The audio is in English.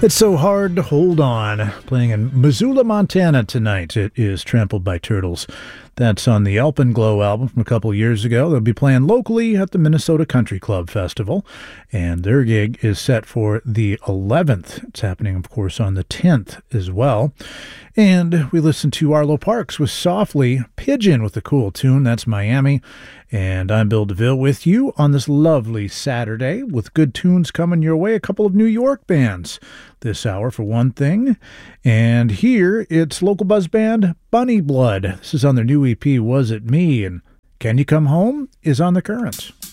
It's so hard to hold on. Playing in Missoula, Montana tonight. It is Trampled by Turtles. That's on the Alpenglow album from a couple years ago. They'll be playing locally at the Minnesota Country Club Festival, and their gig is set for the 11th. It's happening, of course, on the 10th as well. And we listened to Arlo Parks with Softly, Pigeon with a cool tune. That's Miami. And I'm Bill DeVille with you on this lovely Saturday with good tunes coming your way. A couple of New York bands this hour, for one thing. And here, it's local buzz band Bunny Blood. This is on their new EP, Was It Me? And Can You Come Home is on The Currents.